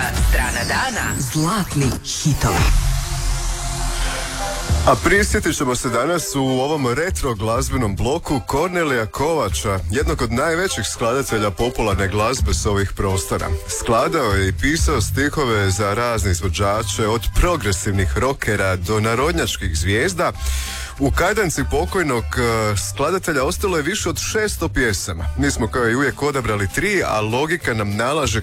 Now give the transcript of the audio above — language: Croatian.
strana dana. Zlatni hitovi. A prisjetit ćemo se danas u ovom retro glazbenom bloku Kornelija Kovača, jednog od najvećih skladatelja popularne glazbe s ovih prostora. Skladao je i pisao stihove za razne izvođače, od progresivnih rokera do narodnjačkih zvijezda. U kajdanci pokojnog skladatelja ostalo je više od 600 pjesama. Mi smo kao i uvijek odabrali 3, a logika nam nalaže